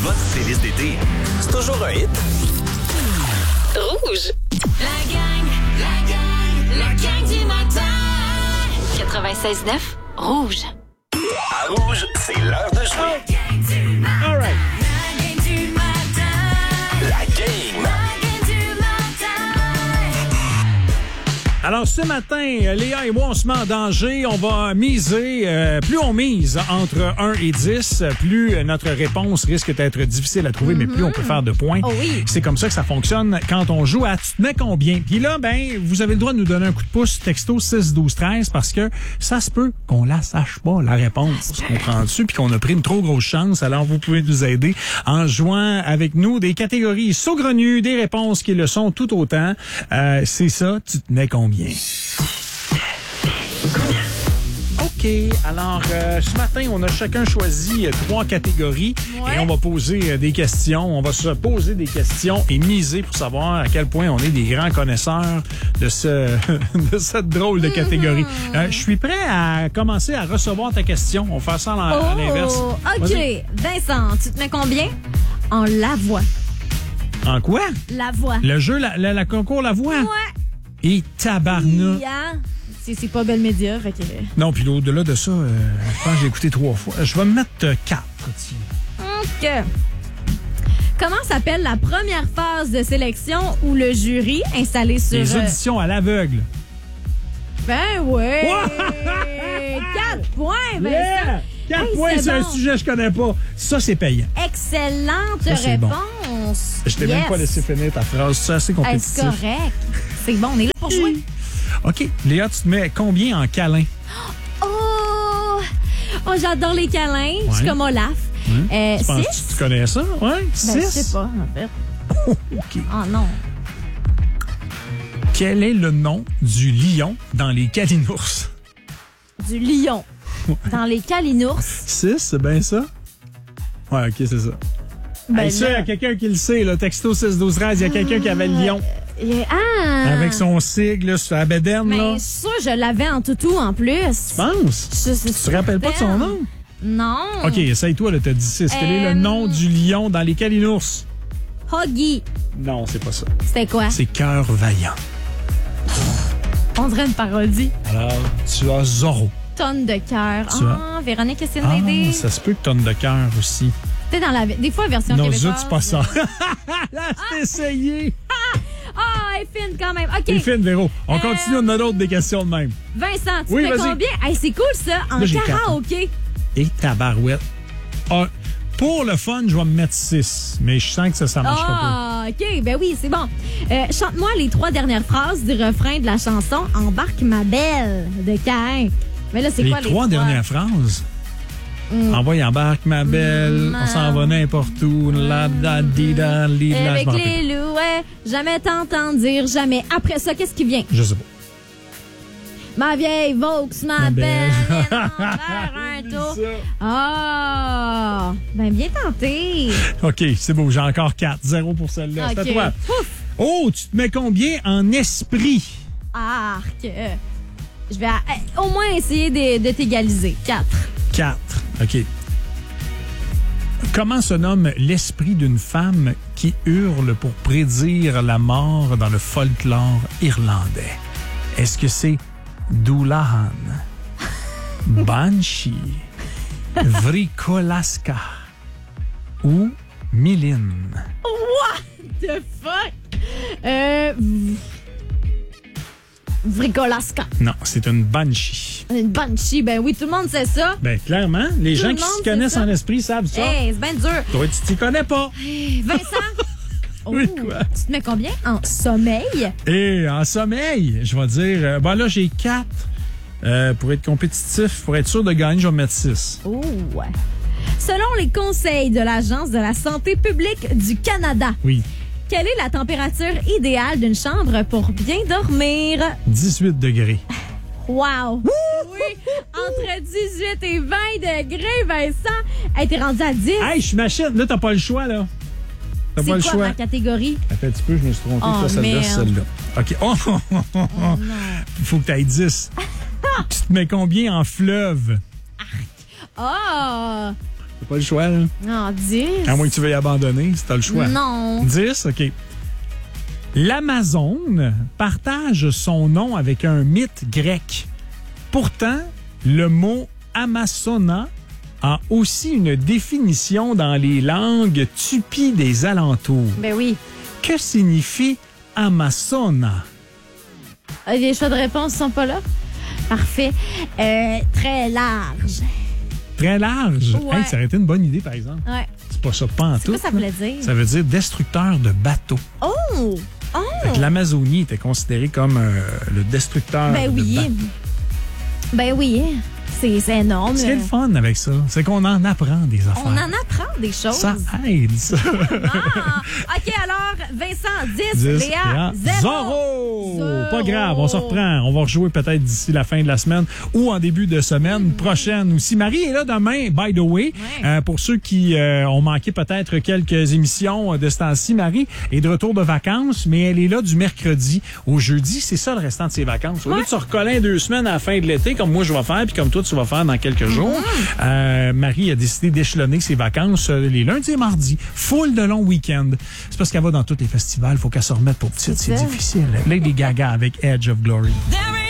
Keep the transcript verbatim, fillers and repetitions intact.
votre playlist d'été. C'est toujours un hit. Rouge. La gang, la gang, la gang du matin. quatre-vingt-seize neuf, Rouge. À Rouge, c'est l'heure de jouer. La gang du matin. All right. La gang du matin. La game. La gang du matin. Alors, ce matin, Léa et moi, on se met en danger. On va miser. Euh, plus on mise entre un et dix, plus notre réponse risque d'être difficile à trouver, mm-hmm. mais plus on peut faire de points. Oh oui. C'est comme ça que ça fonctionne quand on joue à Tu te mets combien? Puis là, ben, vous avez le droit de nous donner un coup de pouce texto six douze treize parce que ça se peut qu'on la sache pas, la réponse. On prend dessus puis qu'on a pris une trop grosse chance. Alors, vous pouvez nous aider en jouant avec nous des catégories saugrenues, des réponses qui le sont tout autant. Euh, c'est ça, Tu te mets combien? OK. Alors, euh, ce matin, on a chacun choisi euh, trois catégories Ouais. et on va poser euh, des questions. On va se poser des questions et miser pour savoir à quel point on est des grands connaisseurs de ce de cette drôle de catégorie. Mm-hmm. Euh, je suis prêt à commencer à recevoir ta question. On va faire ça à, à l'inverse. Oh, OK. Vas-y. Vincent, tu te mets combien? En la voix. En quoi? La voix. Le jeu, la, la, la concours La Voix? Ouais. Et tabarnak. Yeah. C'est, c'est pas belle média, fait que... Non, puis au-delà de ça, euh, je pense que j'ai écouté trois fois. Je vais me mettre euh, quatre. OK. Comment s'appelle la première phase de sélection où le jury installé sur... Les euh, auditions à l'aveugle. Ben ouais! Ouais! Quatre points, Vincent! Yeah! Quatre Hey, points, c'est c'est un bon. sujet que je connais pas. Ça, c'est payant. Excellente Ça, c'est bon. réponse! Je t'ai Yes. même pas laissé finir ta phrase. C'est assez Hey, compétitif. c'est correct. C'est bon, on est là pour jouer. OK. Léa, tu te mets combien en câlin? Oh! Oh, j'adore les câlins. Je suis Ouais. comme Olaf. Hein? Euh, Tu penses six? que tu connais ça? Ouais? Ben, je Six? sais pas, en fait. OK. Oh non. Quel est le nom du lion dans les Calinours? Du lion. Dans les calinours. Six, c'est bien ça? Ouais, OK, c'est ça. Ben Hey, ça, il y là- a quelqu'un qui le sait, là. Texto six douze treize, il y a quelqu'un qui avait le lion. Euh, Ah! Avec son sigle là, sur la bédaine, Mais là. je suis sûre que je l'avais en toutou en plus. Tu penses? Je- je- Tu te rappelles pas de son nom? Non. OK, essaye-toi, là, t'as dit six. Quel est le Euh, nom du lion dans les Calinours? Huggy. Non, c'est pas ça. C'était quoi? C'est Cœur Vaillant. On dirait une parodie. Alors, tu as Zorro. Tonne de cœur. Tu Ah, Véronique, essaie de Ah, m'aider. ça se peut que tonne de cœur aussi. C'était dans la... Des fois, version Non, québécoise. zut, c'est pas ça. Là, c'est essayé. Ah, elle est fine quand même. OK. T'es fine, Véro. On Euh, continue, on a d'autres des questions de même. Vincent, tu Oui, fais vas-y. combien? Hey, c'est cool, ça. En Là, j'ai quatre. karaoké. Et tabarouette. Ah, pour le fun, je vais me mettre six. Mais je sens que ça, ça marchera pas. Ah, OK. Ben oui, c'est bon. Euh, chante-moi les trois dernières phrases du refrain de la chanson « Embarque ma belle » de Caïn. Mais là, c'est Les quoi les trois dernières phrases. Mm. Envoie, embarque, ma belle. Mm. On s'en va n'importe où. La, da, di, da, li, la, je Avec m'en rappelle les louets, jamais t'entendre dire jamais. Après ça, qu'est-ce qui vient? plus. Je sais pas. Ma vieille Vaux Ma m'appelle. belle. et non, faire un tour. Ça. Ah! Ben, bien tenté. OK, c'est beau. J'ai encore quatre. Zéro pour celle-là. C'est à OK. toi. Ouf! Oh, tu te mets combien en esprit? Arc. Je vais euh, au moins essayer de, de t'égaliser. Quatre. Quatre. OK. Comment se nomme l'esprit d'une femme qui hurle pour prédire la mort dans le folklore irlandais? Est-ce que c'est Doulahan, Banshee, Vrikolaska ou Mylin? The fuck? Euh. v- Vrikolaska. Non, c'est une Banshee. Une banshee. Ben oui, tout le monde sait ça. Ben, clairement, les Tout gens le qui monde s'y sait connaissent ça. en esprit savent ça. Hey, c'est bien dur. Toi, tu t'y connais pas. Hey, Vincent. Oui, Oh, quoi? Tu te mets combien en sommeil? Et en sommeil, je vais dire, euh, ben là, j'ai quatre. Euh, pour être compétitif, pour être sûr de gagner, je vais mettre six. Oh. Selon les conseils de l'Agence de la santé publique du Canada, Oui. quelle est la température idéale d'une chambre pour bien dormir? dix-huit degrés. Wow! Oui, entre dix-huit et vingt degrés, Vincent. Hey, t'es rendu à dix. Hey, je suis machine. Là, t'as pas le choix, là. T'as C'est pas le quoi choix. ma catégorie? Attends un petit peu, je me suis trompé. Oh, Toi, celle-là, merde. c'est celle-là. OK. Oh, oh, oh, oh, oh. Faut que t'ailles dix. Tu te mets combien en fleuve? Oh! C'est pas le choix, là. Non, dix. À moins que tu veuilles abandonner, si t'as le choix. Non. dix, OK. L'Amazone partage son nom avec un mythe grec. Pourtant, le mot Amazona a aussi une définition dans les langues tupis des alentours. Ben oui. Que signifie Amazona? Ah, les choix de réponse sont pas là? Parfait. Euh, très large. Très large. Ouais. Hey, ça aurait été une bonne idée, par exemple. Ouais. C'est pas ça, pas en C'est tout. quoi ça voulait dire? Ça veut dire destructeur de bateaux. Oh! Oh! Fait que l'Amazonie était considérée comme euh, le destructeur Ben de oui. bateaux. Ben oui. C'est c'est énorme. Ce qui est le fun avec ça, c'est qu'on en apprend des affaires. On en apprend des choses. Ça aide, ça. Ah. OK, alors, Vincent, dix, dix, Léa, zéro. Zéro. Zéro. Pas grave, on se reprend. On va rejouer peut-être d'ici la fin de la semaine ou en début de semaine Mm. prochaine aussi. Marie est là demain, by the way. Ouais. Euh, pour ceux qui euh, ont manqué peut-être quelques émissions de ce temps-ci, Marie est de retour de vacances, mais elle est là du mercredi au jeudi. C'est ça le restant de ses vacances. Au lieu Ouais. de se recoller deux semaines à la fin de l'été, comme moi je vais faire, puis comme toi tu vas faire dans quelques jours, Mm-hmm. euh, Marie a décidé d'échelonner ses vacances euh, les lundis et mardis, full de longs week-ends. C'est parce qu'elle va dans tous les festivals, faut qu'elle se remette pour petite, c'est C'est ça. difficile. Lady Gaga avec Edge of Glory. There